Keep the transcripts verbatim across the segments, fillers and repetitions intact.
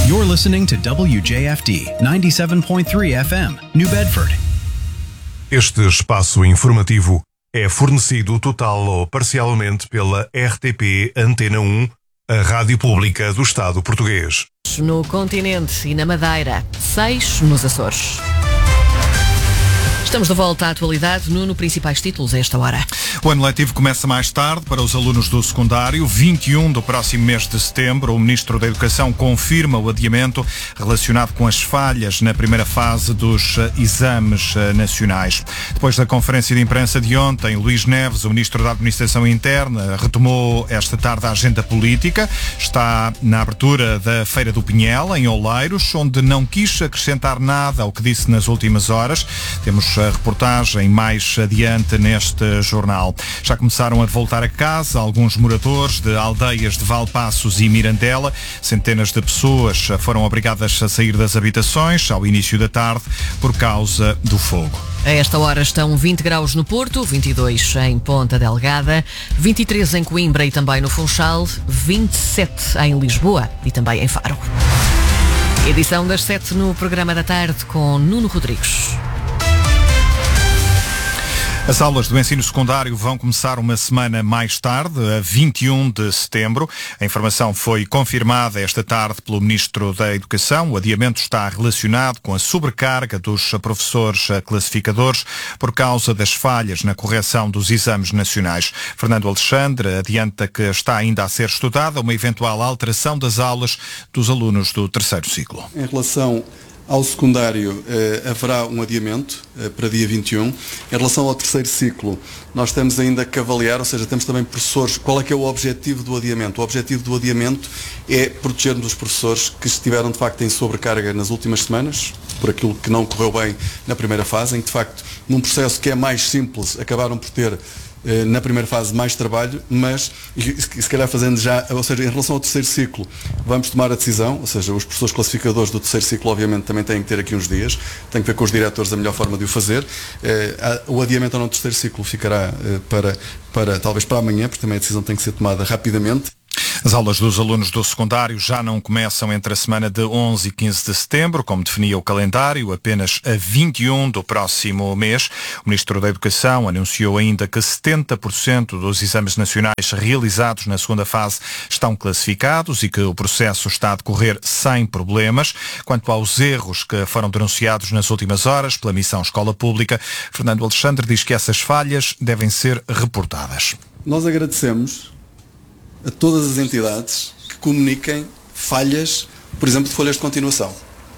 You're listening to W J F D ninety-seven point three F M, New Bedford. Este espaço informativo é fornecido total ou parcialmente pela R T P Antena um, a rádio pública do Estado português. No continente e na Madeira, seis nos Açores. Estamos de volta à atualidade. Nuno, principais títulos a esta hora. O ano letivo começa mais tarde para os alunos do secundário. vinte e um do próximo mês de setembro. O Ministro da Educação confirma o adiamento relacionado com as falhas na primeira fase dos exames nacionais. Depois da conferência de imprensa de ontem, Luís Neves, o Ministro da Administração Interna, retomou esta tarde a agenda política. Está na abertura da Feira do Pinhel, em Oleiros, onde não quis acrescentar nada ao que disse nas últimas horas. Temos a reportagem mais adiante neste jornal. Já começaram a voltar a casa alguns moradores de aldeias de Valpassos e Mirandela. Centenas de pessoas foram obrigadas a sair das habitações ao início da tarde por causa do fogo. A esta hora estão vinte graus no Porto, vinte e dois em Ponta Delgada, vinte e três em Coimbra e também no Funchal, vinte e sete em Lisboa e também em Faro. Edição das sete no programa da tarde com Nuno Rodrigues. As aulas do ensino secundário vão começar uma semana mais tarde, a vinte e um de setembro. A informação foi confirmada esta tarde pelo Ministro da Educação. O adiamento está relacionado com a sobrecarga dos professores classificadores por causa das falhas na correção dos exames nacionais. Fernando Alexandre adianta que está ainda a ser estudada uma eventual alteração das aulas dos alunos do terceiro ciclo. Em relação ao secundário, eh, haverá um adiamento eh, para dia vinte e um. Em relação ao terceiro ciclo, nós temos ainda que avaliar, ou seja, temos também professores, qual é que é o objetivo do adiamento? O objetivo do adiamento é protegermos os professores que estiveram, de facto, em sobrecarga nas últimas semanas, por aquilo que não correu bem na primeira fase, em que, de facto, num processo que é mais simples, acabaram por ter na primeira fase mais trabalho, mas se calhar fazendo já, ou seja, em relação ao terceiro ciclo, vamos tomar a decisão, ou seja, os professores classificadores do terceiro ciclo obviamente também têm que ter aqui uns dias, tem que ver com os diretores a melhor forma de o fazer. O adiamento ao não terceiro ciclo ficará para, para talvez para amanhã, porque também a decisão tem que ser tomada rapidamente. As aulas dos alunos do secundário já não começam entre a semana de onze e quinze de setembro, como definia o calendário, apenas a vinte e um do próximo mês. O Ministro da Educação anunciou ainda que setenta por cento dos exames nacionais realizados na segunda fase estão classificados e que o processo está a decorrer sem problemas. Quanto aos erros que foram denunciados nas últimas horas pela Missão Escola Pública, Fernando Alexandre diz que essas falhas devem ser reportadas. Nós agradecemos a todas as entidades que comuniquem falhas, por exemplo, de folhas de continuação.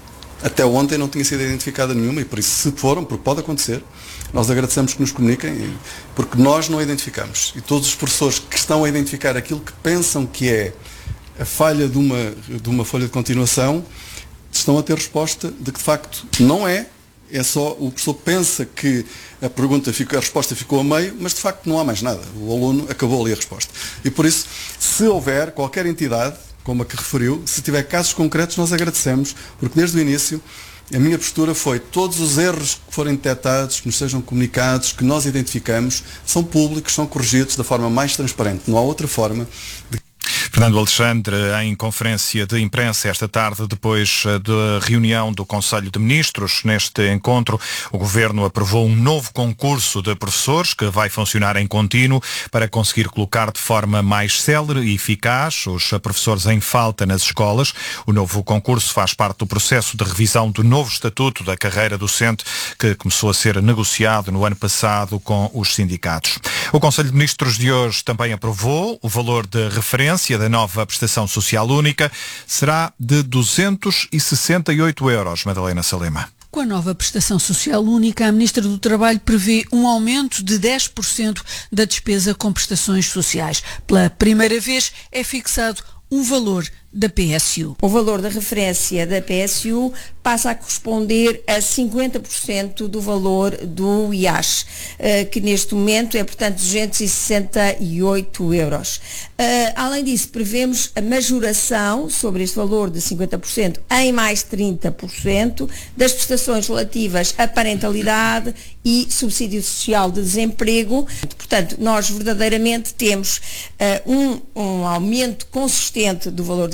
Até ontem não tinha sido identificada nenhuma e por isso, se foram, porque pode acontecer, nós agradecemos que nos comuniquem, porque nós não a identificamos. E todos os professores que estão a identificar aquilo que pensam que é a falha de uma, de uma folha de continuação, estão a ter resposta de que de facto não é. É só, o professor pensa que a pergunta ficou, a resposta ficou a meio, mas de facto não há mais nada. O aluno acabou ali a resposta. E por isso, se houver qualquer entidade, como a que referiu, se tiver casos concretos, nós agradecemos, porque desde o início a minha postura foi todos os erros que forem detectados, que nos sejam comunicados, que nós identificamos, são públicos, são corrigidos da forma mais transparente. Não há outra forma de... Fernando Alexandre, em conferência de imprensa esta tarde, depois da reunião do Conselho de Ministros. Neste encontro, o Governo aprovou um novo concurso de professores que vai funcionar em contínuo para conseguir colocar de forma mais célere e eficaz os professores em falta nas escolas. O novo concurso faz parte do processo de revisão do novo estatuto da carreira docente que começou a ser negociado no ano passado com os sindicatos. O Conselho de Ministros de hoje também aprovou o valor de referência da nova prestação social única. Será de duzentos e sessenta e oito euros, Madalena Salema. Com a nova prestação social única, a Ministra do Trabalho prevê um aumento de dez por cento da despesa com prestações sociais. Pela primeira vez é fixado um valor da P S U. O valor da referência da P S U passa a corresponder a cinquenta por cento do valor do I A S, que neste momento é, portanto, duzentos e sessenta e oito euros. Além disso, prevemos a majoração sobre este valor de cinquenta por cento em mais trinta por cento das prestações relativas à parentalidade e subsídio social de desemprego. Portanto, nós verdadeiramente temos um, um aumento consistente do valor de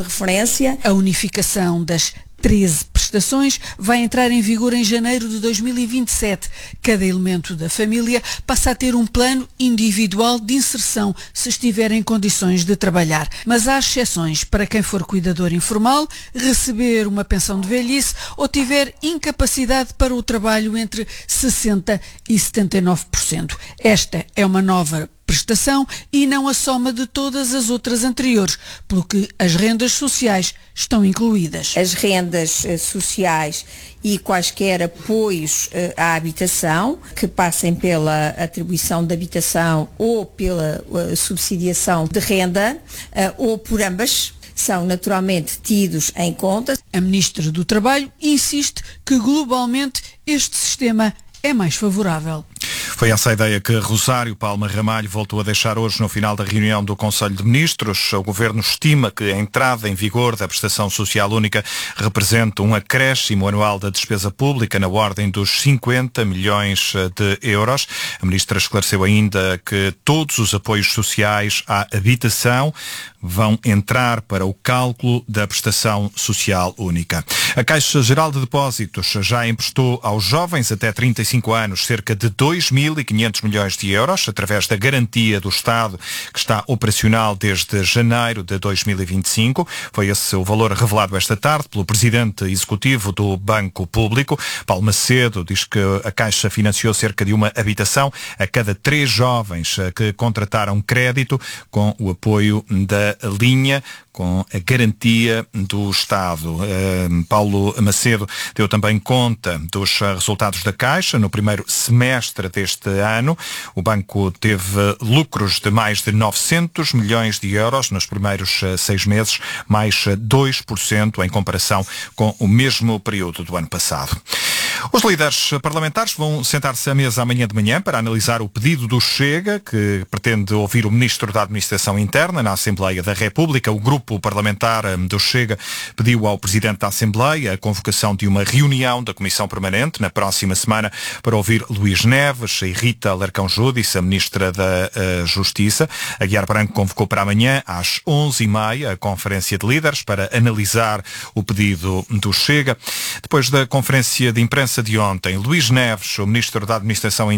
referência. A unificação das treze prestações vai entrar em vigor em janeiro de dois mil e vinte e sete. Cada elemento da família passa a ter um plano individual de inserção se estiver em condições de trabalhar. Mas há exceções para quem for cuidador informal, receber uma pensão de velhice ou tiver incapacidade para o trabalho entre sessenta e setenta e nove por cento. Esta é uma nova prestação e não a soma de todas as outras anteriores, pelo que as rendas sociais estão incluídas. As rendas uh, sociais e quaisquer apoios uh, à habitação, que passem pela atribuição de habitação ou pela uh, subsidiação de renda, uh, ou por ambas, são naturalmente tidos em conta. A Ministra do Trabalho insiste que globalmente este sistema é mais favorável. Foi essa a ideia que Rosário Palma Ramalho voltou a deixar hoje no final da reunião do Conselho de Ministros. O Governo estima que a entrada em vigor da prestação social única representa um acréscimo anual da despesa pública na ordem dos cinquenta milhões de euros. A Ministra esclareceu ainda que todos os apoios sociais à habitação vão entrar para o cálculo da prestação social única. A Caixa Geral de Depósitos já emprestou aos jovens até trinta e cinco anos cerca de dois mil e quinhentos milhões de euros, através da garantia do Estado, que está operacional desde janeiro de dois mil e vinte e cinco. Foi esse o valor revelado esta tarde pelo Presidente Executivo do Banco Público. Paulo Macedo diz que a Caixa financiou cerca de uma habitação a cada três jovens que contrataram crédito com o apoio da linha, com a garantia do Estado. Uh, Paulo Macedo deu também conta dos resultados da Caixa no primeiro semestre deste ano. O banco teve lucros de mais de novecentos milhões de euros nos primeiros uh, seis meses, mais dois por cento em comparação com o mesmo período do ano passado. Os líderes parlamentares vão sentar-se à mesa amanhã de manhã para analisar o pedido do Chega, que pretende ouvir o Ministro da Administração Interna na Assembleia da República. O grupo parlamentar do Chega pediu ao Presidente da Assembleia a convocação de uma reunião da Comissão Permanente na próxima semana para ouvir Luís Neves e Rita Larcão Júdice, a Ministra da uh, Justiça. A Aguiar Branco convocou para amanhã às onze e meia a Conferência de Líderes para analisar o pedido do Chega. Depois da conferência de imprensa de ontem, Luís Neves, o Ministro da Administração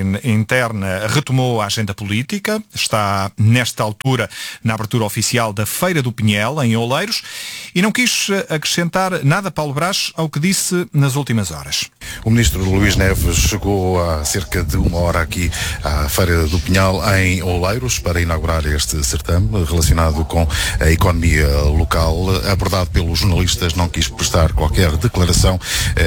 Interna, retomou a agenda política. Está, nesta altura, na abertura oficial da Feira do Pinhel, em Oleiros, e não quis acrescentar nada, Paulo Brás, ao que disse nas últimas horas. O Ministro Luís Neves chegou há cerca de uma hora aqui à Feira do Pinhal, em Oleiros, para inaugurar este certame relacionado com a economia local. Abordado pelos jornalistas, não quis prestar qualquer declaração.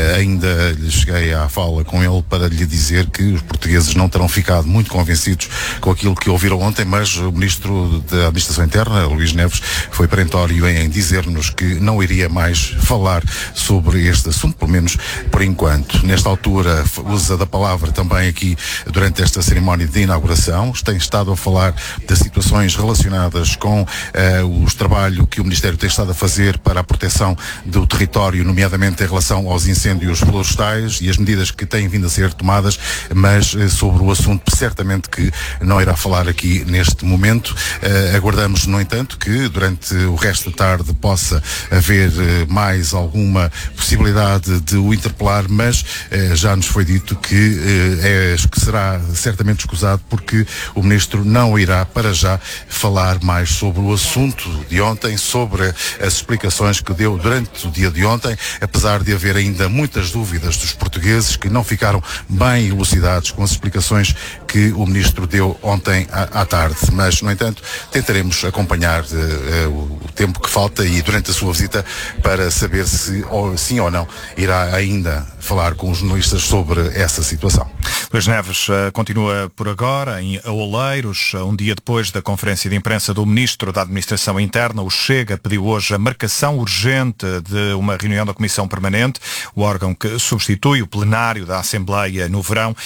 Ainda lhe cheguei à fala com ele para lhe dizer que os portugueses não terão ficado muito convencidos com aquilo que ouviram ontem, mas o Ministro da Administração Interna, Luís Neves, foi perentório em dizer-nos que não iria mais falar sobre este assunto, pelo menos por enquanto. Nesta altura, usa da palavra também aqui durante esta cerimónia de inauguração. Tem estado a falar das situações relacionadas com uh, os trabalhos que o Ministério tem estado a fazer para a proteção do território, nomeadamente em relação aos incêndios florestais e as medidas que têm vindo a ser tomadas, mas uh, sobre o assunto certamente que não irá falar aqui neste momento. Uh, aguardamos, no entanto, que durante o resto da tarde possa haver uh, mais alguma possibilidade de o interpelar, mas uh, já nos foi dito que, uh, é, que será certamente escusado porque o Ministro não irá para já falar mais sobre o assunto de ontem, sobre as explicações que deu durante o dia de ontem, apesar de haver ainda muitas dúvidas dos portugueses que não ficaram bem elucidados com as explicações que o Ministro deu ontem à, à tarde. Mas, no entanto, tentaremos acompanhar uh, uh, o tempo que falta e durante a sua visita para saber se, ou, sim ou não, irá ainda falar com os jornalistas sobre essa situação. Luís Neves uh, continua por agora em Oleiros, uh, um dia depois da conferência de imprensa do Ministro da Administração Interna. O Chega pediu hoje a marcação urgente de uma reunião da Comissão Permanente, o órgão que substitui o plenário da Assembleia no verão,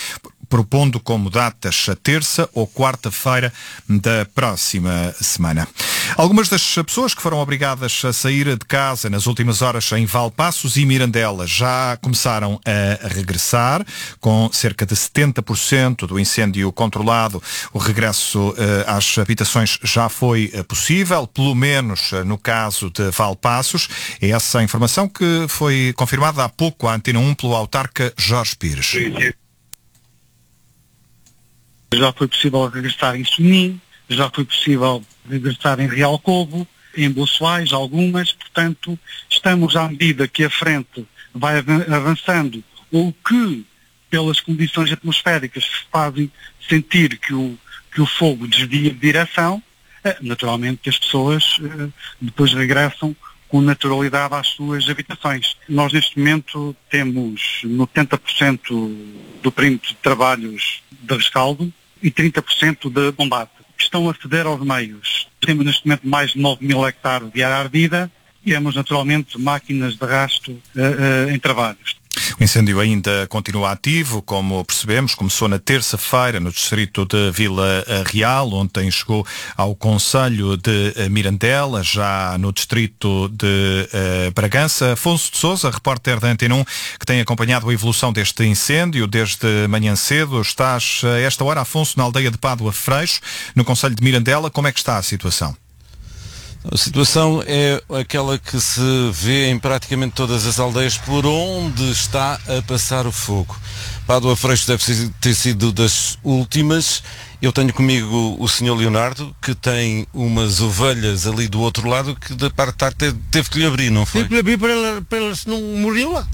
propondo como datas a terça ou quarta-feira da próxima semana. Algumas das pessoas que foram obrigadas a sair de casa nas últimas horas em Valpaços e Mirandela já começaram a regressar, com cerca de setenta por cento do incêndio controlado. O regresso uh, às habitações já foi uh, possível, pelo menos uh, no caso de Valpaços. É essa a informação que foi confirmada há pouco à Antena um pelo autarca Jorge Pires. Já foi possível regressar em Sonim, já foi possível regressar em Real Covo, em Boçoais, algumas, portanto, estamos à medida que a frente vai avançando ou que, pelas condições atmosféricas, fazem sentir que o, que o fogo desvia de direção, naturalmente que as pessoas depois regressam com naturalidade às suas habitações. Nós neste momento temos noventa por cento do perímetro de trabalhos de rescaldo e trinta por cento de combate. Estão a ceder aos meios. Temos neste momento mais de nove mil hectares de área ardida e temos naturalmente máquinas de rasto uh, uh, em trabalhos. O incêndio ainda continua ativo, como percebemos, começou na terça-feira no distrito de Vila Real, ontem chegou ao concelho de Mirandela, já no distrito de uh, Bragança. Afonso de Sousa, repórter da Antena um, que tem acompanhado a evolução deste incêndio desde manhã cedo. Estás a esta hora, Afonso, na aldeia de Pádua Freixo, no concelho de Mirandela. Como é que está a situação? A situação é aquela que se vê em praticamente todas as aldeias por onde está a passar o fogo. Pádua Freixo deve ter sido das últimas. Eu tenho comigo o senhor Leonardo, que tem umas ovelhas ali do outro lado que da parte de tarde teve, teve que lhe abrir, não foi? Teve que lhe abrir para elas para ela não morriam lá.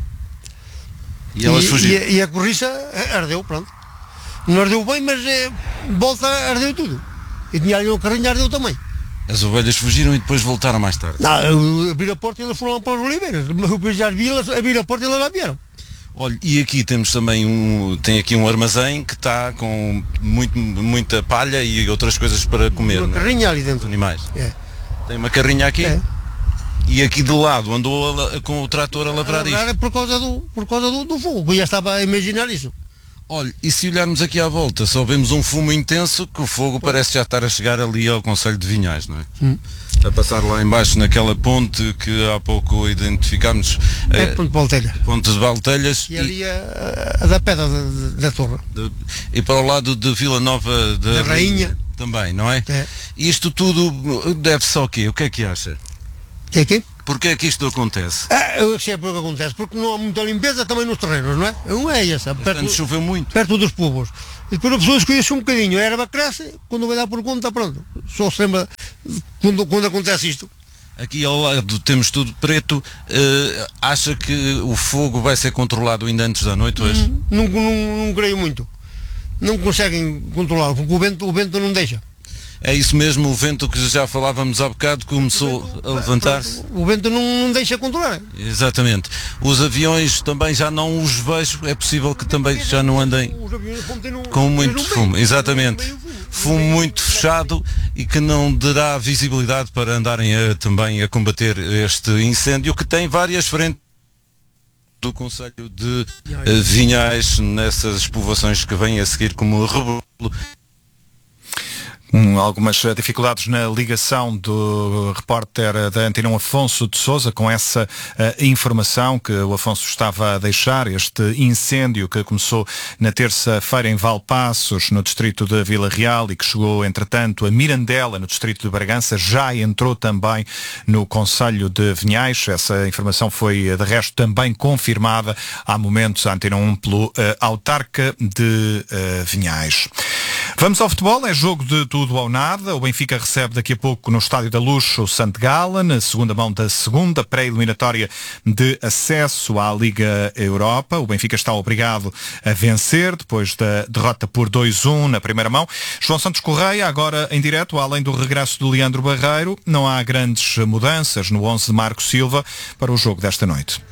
E elas fugiram? E, e a corriça ardeu, pronto. Não ardeu bem, mas é, volta ardeu tudo. E tinha ali um carrinho, ardeu também. As ovelhas fugiram e depois voltaram mais tarde? Não, abrir a porta e elas foram lá para as oliveiras. Eu já vi elas abrir a porta e elas lá vieram. Olha, e aqui temos também um, tem aqui um armazém que está com muito, muita palha e outras coisas para comer. Uma carrinha ali dentro. Animais. É. Tem uma carrinha aqui? É. E aqui de lado andou a, com o trator a lavrar isto? É por causa do, por causa do, do fogo, eu já estava a imaginar isso. Olha, e se olharmos aqui à volta, só vemos um fumo intenso que o fogo parece já estar a chegar ali ao concelho de Vinhais, não é? Hum. A passar lá embaixo naquela ponte que há pouco identificámos. É, é ponte de Valtelhas. Ponte de Valtelhas. E, e ali a, a da pedra da, da torre. De, e para o lado de Vila Nova da, da Rainha. Também, não é? É. Isto tudo deve-se ao quê? O que é que acha? O que é que? Porquê é que isto acontece? Ah, eu sei porque acontece, porque não há muita limpeza também nos terrenos, não é? Não é essa. Perto, choveu muito. Perto dos povos. E depois a pessoa escolhe-se um bocadinho, a erva cresce, quando vai dar por conta, pronto. Só se lembra quando, quando acontece isto. Aqui ao lado temos tudo preto. Uh, acha que o fogo vai ser controlado ainda antes da noite hoje? Hum, não, não, não creio muito. Não conseguem controlar, porque o vento, o vento não deixa. É isso mesmo, o vento que já falávamos há bocado começou vento, a levantar-se. O vento não, não deixa controlar. Exatamente. Os aviões também já não os vejo, é possível que também já não andem com muito fumo. Exatamente. Fumo muito fechado e que não dará visibilidade para andarem a, também a combater este incêndio que tem várias frentes do concelho de uh, Vinhais nessas povoações que vêm a seguir como Rebolo. Um, algumas dificuldades na ligação do repórter da Antena um, Afonso de Sousa, com essa uh, informação que o Afonso estava a deixar, este incêndio que começou na terça-feira em Valpaços, no distrito de Vila Real, e que chegou, entretanto, a Mirandela, no distrito de Bragança, já entrou também no concelho de Vinhais. Essa informação foi, de resto, também confirmada há momentos à Antena um pelo uh, autarca de uh, Vinhais. Vamos ao futebol, é jogo de tudo ou nada. O Benfica recebe daqui a pouco no Estádio da Luz o Sant Gallen, a segunda mão da segunda pré-eliminatória de acesso à Liga Europa. O Benfica está obrigado a vencer depois da derrota por dois a um na primeira mão. João Santos Correia, agora em direto, além do regresso de Leandro Barreiro, não há grandes mudanças no onze de Marco Silva para o jogo desta noite.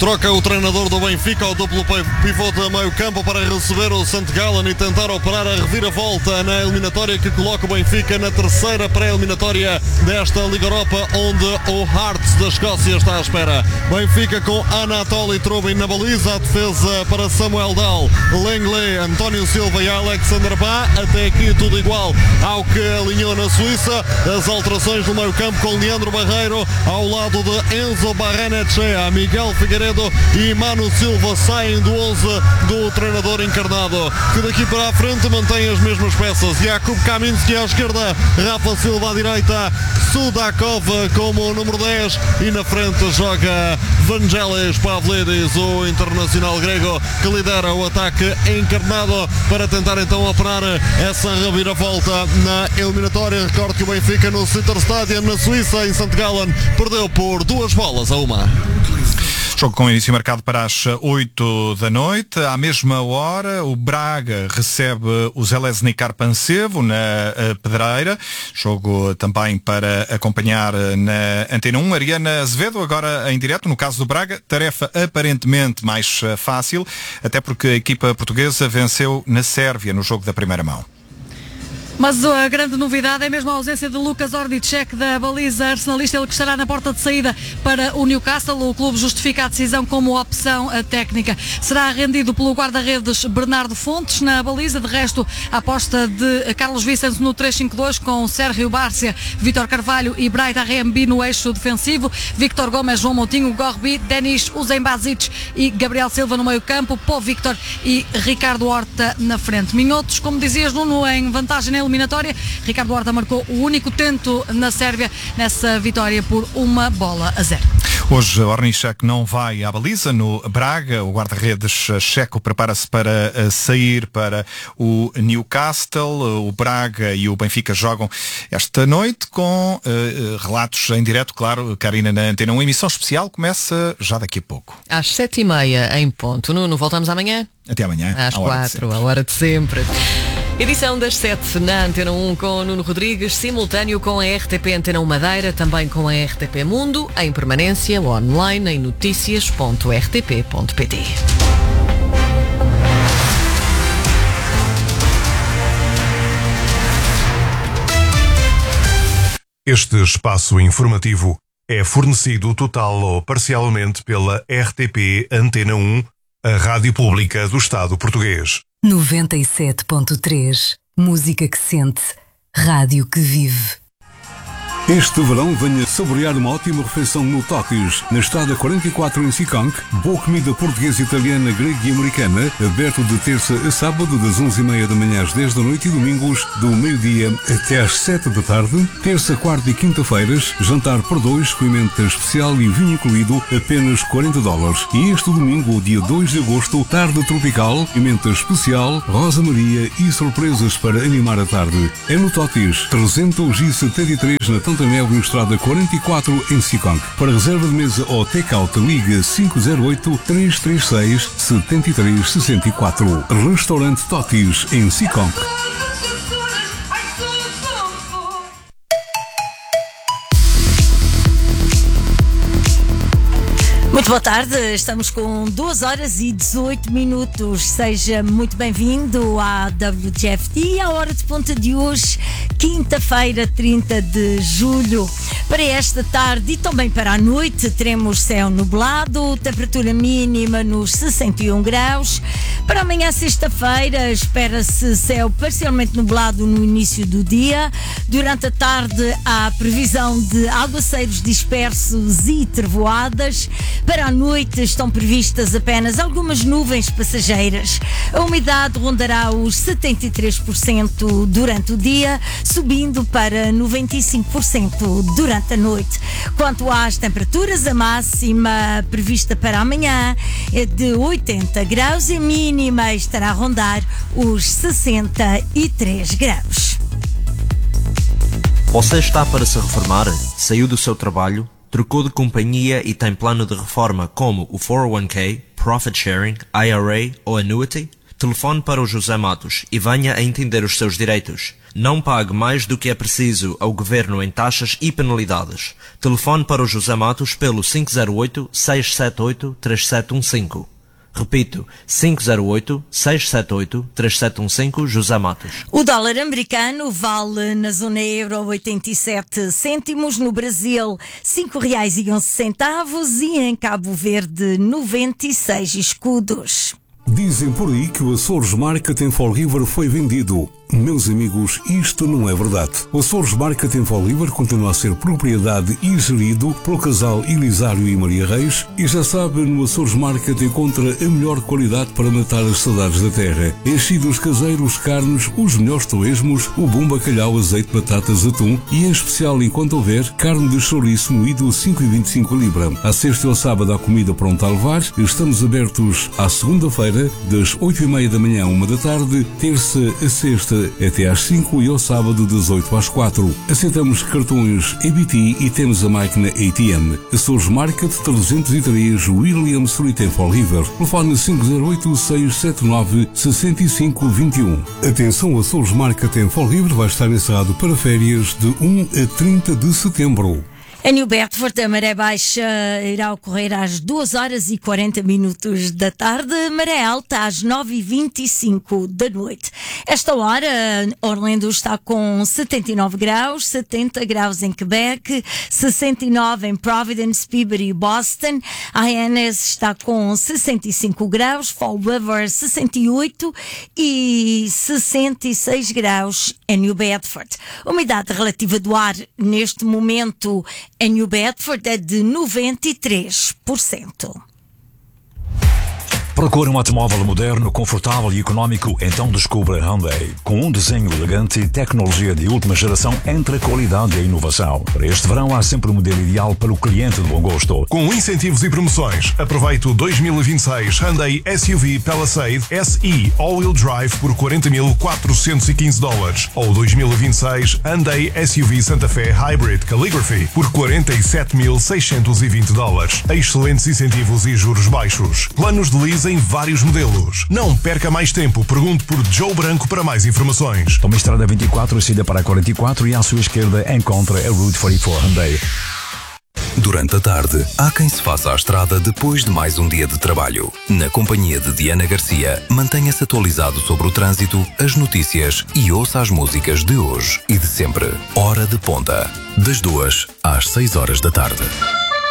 Troca o treinador do Benfica ao duplo pivô de meio campo para receber o Saint Gallen e tentar operar a reviravolta na eliminatória que coloca o Benfica na terceira pré-eliminatória desta Liga Europa, onde o Hearts da Escócia está à espera. Benfica com Anatoly Trubin na baliza, a defesa para Samuel Dahl, Lenglet, António Silva e Alexander Bá. Até aqui tudo igual ao que alinhou na Suíça. As alterações no meio campo com Leandro Barreiro ao lado de Enzo Barrenetxea, Miguel Figueiredo e Manu Silva saem do onze do treinador encarnado, que daqui para a frente mantém as mesmas peças. Jakub Kaminski à esquerda, Rafa Silva à direita, Sudakov como o número dez e na frente joga Vangelis Pavlidis, o internacional grego que lidera o ataque encarnado para tentar então operar essa reviravolta na eliminatória. Recordo que o Benfica no Sitter Stadium na Suíça, em Saint Gallen, perdeu por duas bolas a uma. Jogo com início marcado para as oito da noite. À mesma hora, o Braga recebe o Železničar Pančevo na Pedreira. Jogo também para acompanhar na Antena um. Ariana Azevedo, agora em direto, no caso do Braga, tarefa aparentemente mais fácil, até porque a equipa portuguesa venceu na Sérvia no jogo da primeira mão. Mas a grande novidade é mesmo a ausência de Lukas Ordicek da baliza arsenalista, ele que estará na porta de saída para o Newcastle. O clube justifica a decisão como opção técnica. Será rendido pelo guarda-redes Bernardo Fontes na baliza. De resto, a aposta de Carlos Vicente no três cinco dois com Sérgio Bárcia, Vítor Carvalho e Bright Arrembi no eixo defensivo, Victor Gomes, João Moutinho, Gorbi, Denis Uzembazic e Gabriel Silva no meio campo, Pó Victor e Ricardo Horta na frente. Minhotos, como dizias, Nuno, em vantagem na eliminatória. Ricardo Horta marcou o único tento na Sérvia nessa vitória por uma bola a zero. Hoje Ornichak não vai à baliza no Braga. O guarda-redes checo prepara-se para sair para o Newcastle. O Braga e o Benfica jogam esta noite com uh, relatos em direto, claro, Karina, na Antena um. Emissão especial começa já daqui a pouco. Às sete e meia em ponto. Nuno, voltamos amanhã? Até amanhã. Às quatro, a hora de sempre. Edição das sete na Antena um com Nuno Rodrigues, simultâneo com a R T P Antena um Madeira, também com a R T P Mundo, em permanência online em notícias ponto r t p ponto p t. Este espaço informativo é fornecido total ou parcialmente pela R T P Antena um, a rádio pública do Estado português. noventa e sete ponto três. Música que sente. Rádio que vive. Este verão venha saborear uma ótima refeição no Totis, na estrada quarenta e quatro em Siconk. Boa comida portuguesa, italiana, grega e americana, aberto de terça a sábado das onze e meia da manhã às dez da noite e domingos do meio-dia até às sete da tarde. Terça, quarta e quinta-feiras, jantar por dois, com emenda especial e vinho incluído, apenas quarenta dólares. E este domingo, dia dois de agosto, tarde tropical, emenda especial, Rosa Maria e surpresas para animar a tarde. É no Totis, trezentos e setenta e três na Tantanel, estrada quarenta e quatro em Siconk. Para reserva de mesa ou take-out, liga cinco zero oito, três três seis, sete três seis quatro. Restaurante Totis, em Siconk. Muito boa tarde, estamos com duas horas e dezoito minutos. Seja muito bem-vindo à W J F T, a hora de ponta de hoje, quinta-feira, trinta de julho. Para esta tarde e também para a noite teremos céu nublado, temperatura mínima nos sessenta e um graus. Para amanhã, sexta-feira, espera-se céu parcialmente nublado no início do dia. Durante a tarde há previsão de aguaceiros dispersos e trevoadas. Para a noite estão previstas apenas algumas nuvens passageiras. A umidade rondará os setenta e três por cento durante o dia, subindo para noventa e cinco por cento durante a noite. Quanto às temperaturas, a máxima prevista para amanhã é de oitenta graus e a mínima estará a rondar os sessenta e três graus. Você está para se reformar? Saiu do seu trabalho? Trocou de companhia e tem plano de reforma como o quatro oh one k, Profit Sharing, I R A ou Annuity? Telefone para o José Matos e venha a entender os seus direitos. Não pague mais do que é preciso ao Governo em taxas e penalidades. Telefone para o José Matos pelo cinco zero oito, seis sete oito, três sete um cinco. Repito, cinco zero oito, seis sete oito, três sete um cinco, José Matos. O dólar americano vale na zona euro oitenta e sete cêntimos, no Brasil cinco reais e onze centavos e em Cabo Verde noventa e seis escudos. Dizem por aí que o Açores Market for River foi vendido. Meus amigos, isto não é verdade. O Açores Market for River continua a ser propriedade e gerido pelo casal Elisário e Maria Reis, e já sabe, no Açores Market encontra a melhor qualidade para matar as saudades da terra. Enchidos caseiros, carnes, os melhores torresmos, o bom bacalhau, azeite, batatas, atum e, em especial, enquanto houver, carne de chouriço moído cinco e vinte e cinco a libra. À sexta e ao sábado há comida pronta a levar. Estamos abertos à segunda-feira, das oito e meia da manhã à uma da tarde, terça a sexta até às cinco e ao sábado das oito às quatro. Aceitamos cartões E B T e temos a máquina A T M. Açores Market trezentos e três William Street em Fall River. Telefone cinco zero oito, seis sete nove, seis cinco dois um. Atenção, Açores Market em Fall River vai estar encerrado para férias de um a trinta de setembro. Em New Bedford, a maré baixa irá ocorrer às duas horas e quarenta minutos da tarde, maré alta às nove e vinte e cinco da noite. Esta hora, Orlando está com setenta e nove graus, setenta graus em Quebec, sessenta e nove em Providence, Peabody e Boston. Hyannis está com sessenta e cinco graus, Fall River sessenta e oito e sessenta e seis graus em New Bedford. A umidade relativa do ar neste momento em New Bedford é de noventa e três por cento. Procura um automóvel moderno, confortável e económico? Então descubra Hyundai. Com um desenho elegante e tecnologia de última geração entre a qualidade e a inovação. Para este verão há sempre o modelo ideal para o cliente de bom gosto. Com incentivos e promoções, aproveite o dois mil e vinte e seis Hyundai S U V Palisade S E All-Wheel Drive por quarenta mil quatrocentos e quinze dólares ou o dois mil e vinte e seis Hyundai S U V Santa Fe Hybrid Calligraphy por quarenta e sete mil seiscentos e vinte dólares. Excelentes incentivos e juros baixos. Planos de lease em vários modelos. Não perca mais tempo, pergunte por Joe Branco para mais informações. Tome a estrada vinte e quatro, saída para a quarenta e quatro e à sua esquerda encontra a Route quarenta e quatro Hyundai. Durante a tarde, há quem se faça à estrada depois de mais um dia de trabalho. Na companhia de Diana Garcia, mantenha-se atualizado sobre o trânsito, as notícias e ouça as músicas de hoje e de sempre. Hora de Ponta, das duas às seis horas da tarde.